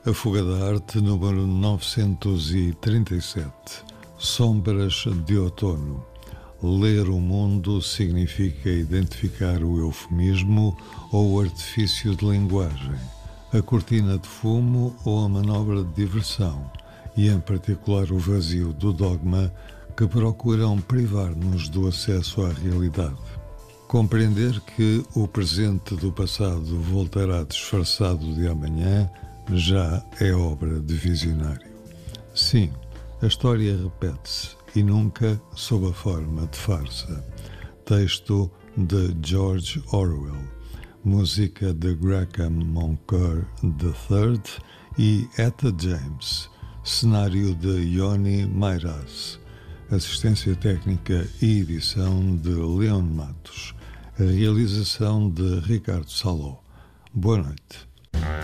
A Fuga da Arte, número 937. Sombras de outono. Ler o mundo significa identificar o eufemismo ou o artifício de linguagem, a cortina de fumo ou a manobra de diversão, e em particular o vazio do dogma que procuram privar-nos do acesso à realidade. Compreender que o presente do passado voltará disfarçado de amanhã já é obra de visionário. Sim, a história repete-se e nunca sob a forma de farsa. Texto de George Orwell, música de Graham Moncur III e Etta James, cenário de Yoni Mairaz, assistência técnica e edição de Leon Matos, a realização de Ricardo Saló. Boa noite.